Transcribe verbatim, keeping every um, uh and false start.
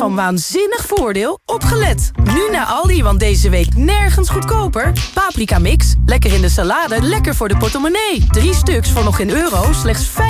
van waanzinnig voordeel? Opgelet! Nu naar Aldi, want deze week nergens goedkoper. Paprika mix, lekker in de salade, lekker voor de portemonnee. Drie stuks voor nog geen euro, slechts vijf